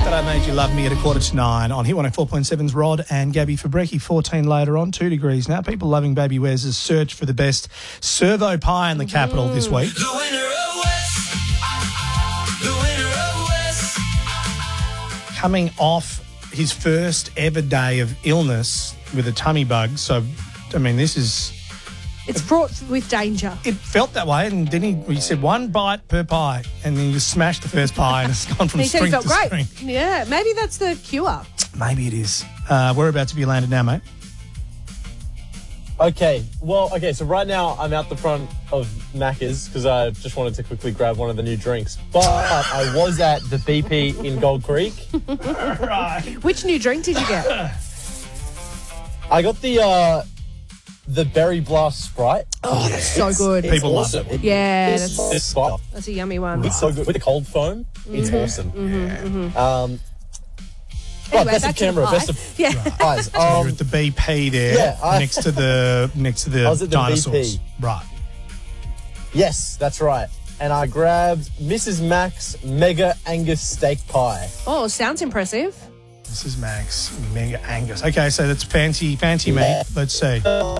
That I Made You Love Me at 8:45 on Hit 104.7's Rod and Gabby Fabrecki. 14 later on, 2 degrees now. People loving Baby Wes's search for the best servo pie in the capital this week. The winner of West. The winner of West. Coming off his first ever day of illness with a tummy bug. So, I mean, this is... It's fraught with danger. It felt that way, and then he said 1 bite per pie, and then he just smashed the first pie, and it's gone from He said he strength felt to great. strength. Yeah, maybe that's the cure. Maybe it is. Whereabouts have you landed now, mate? Okay, so right now I'm out the front of Macca's because I just wanted to quickly grab one of the new drinks. But I was at the BP in Gold Creek. Right. Which new drink did you get? I got the Berry Blast Sprite. Oh, that's so good. People love awesome. it. Yeah, It's that's spot. a yummy one. It's so good. With the cold foam, it's awesome. Anyway, best back of to the camera, pie. best of Yeah. pies. You're at the BP there, Yeah, next to the I was at the dinosaurs. BP. Right. Yes, that's right. And I grabbed Mrs. Mac's Mega Angus Steak Pie. Oh, sounds impressive. This is Max Mega Angus. Okay, so that's fancy meat. Let's see.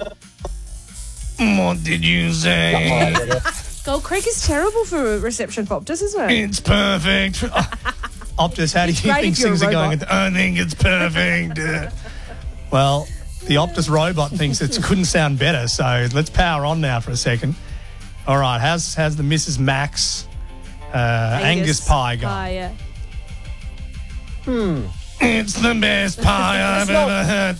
What did you say? Gold Creek is terrible for reception for Optus, isn't it? It's perfect. Optus, how do you great think if you're a things are going? robot. I think it's perfect. Well, the Optus robot thinks it couldn't sound better, so let's power on now for a second. All right, how's the Mrs. Max Angus pie going? Yeah. It's the best pie I've ever had.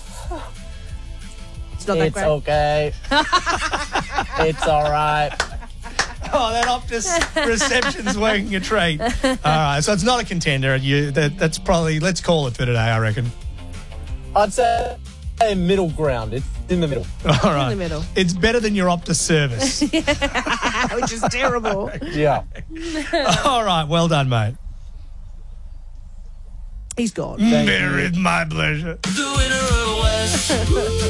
It's not that It's great. okay. It's all right. Oh, that Optus reception's working a treat. All right, so it's not a contender. That's probably, let's call it for today, I reckon. I'd say a middle ground. It's in the middle. All right. the middle. It's better than your Optus service. Which is terrible. Yeah. All right, well done, mate. He's gone. Thank Better you. is my pleasure. The winner of West. The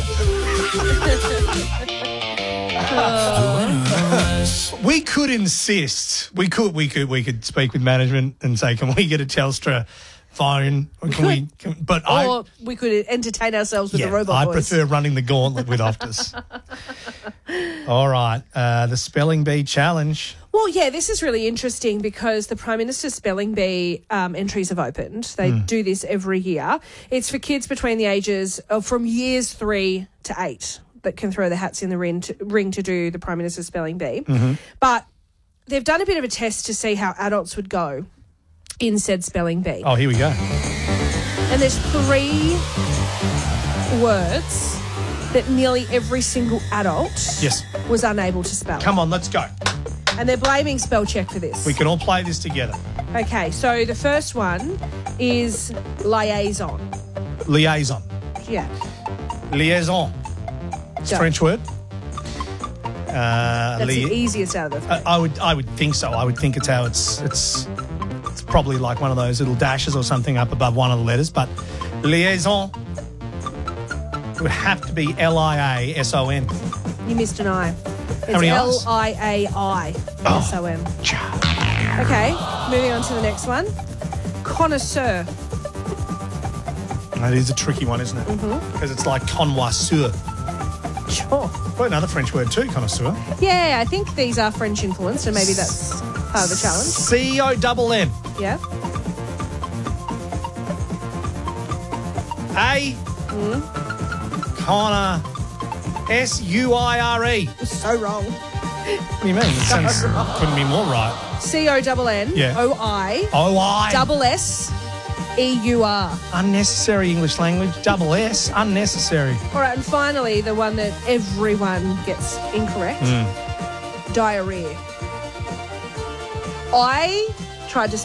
winner of West. We could insist. We could speak with management and say, can we get a Telstra phone? Or we could entertain ourselves with the robot I voice. prefer running the gauntlet with Optus. All right, the Spelling Bee Challenge. Well, yeah, this is really interesting because the Prime Minister's Spelling Bee entries have opened. They do this every year. It's for kids between the ages of from years 3 to 8 that can throw their hats in the ring to do the Prime Minister's Spelling Bee. But they've done a bit of a test to see how adults would go in said Spelling Bee. Oh, here we go. And there's 3 words that nearly every single adult Yes. was unable to spell. Come on, let's go. And they're blaming spell check for this. We can all play this together. Okay, so the first one is liaison. Liaison. Yeah. Liaison. It's a Go. French word. That's the easiest out of the 3. I would think so. I would think it's how it's probably like one of those little dashes or something up above one of the letters. But liaison would have to be Liason. You missed an I. It's many I's? Liaison. Okay, moving on to the next one. Connoisseur. That is a tricky one, isn't it? Because it's like connoisseur. Sure. Well, another French word too, connoisseur. Yeah, I think these are French influenced, and maybe that's part of the challenge. C-O-double-N. Yeah. Connor. S-U-I-R-E. So wrong. What do you mean? It sounds, couldn't be more right. C-O-double-N. Yeah. O-I. O-I. Double S. E-U-R. Unnecessary English language. Double S. Unnecessary. All right, and finally, the one that everyone gets incorrect. Diarrhea. I tried to